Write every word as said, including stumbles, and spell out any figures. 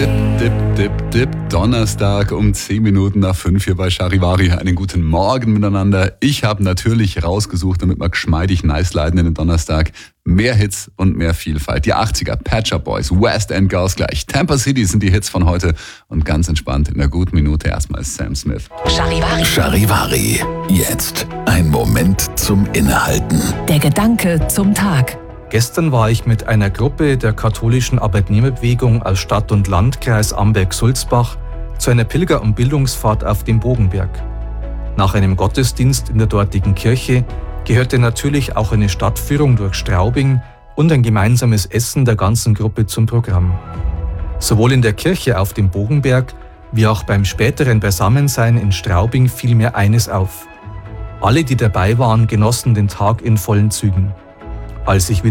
Dip, dip, dip, dip. Donnerstag um zehn Minuten nach fünf hier bei Charivari. Einen guten Morgen miteinander. Ich habe natürlich rausgesucht, damit wir geschmeidig nice leiten in den Donnerstag. Mehr Hits und mehr Vielfalt. Die achtziger, Pet Shop Boys, West End Girls gleich. Tampa City sind die Hits von heute. Und ganz entspannt in einer guten Minute erstmal Sam Smith. Charivari. Charivari. Jetzt ein Moment zum Innehalten. Der Gedanke zum Tag. Gestern war ich mit einer Gruppe der katholischen Arbeitnehmerbewegung aus Stadt- und Landkreis Amberg-Sulzbach zu einer Pilger- und Bildungsfahrt auf dem Bogenberg. Nach einem Gottesdienst in der dortigen Kirche gehörte natürlich auch eine Stadtführung durch Straubing und ein gemeinsames Essen der ganzen Gruppe zum Programm. Sowohl in der Kirche auf dem Bogenberg wie auch beim späteren Beisammensein in Straubing fiel mir eines auf: Alle, die dabei waren, genossen den Tag in vollen Zügen. Als ich wieder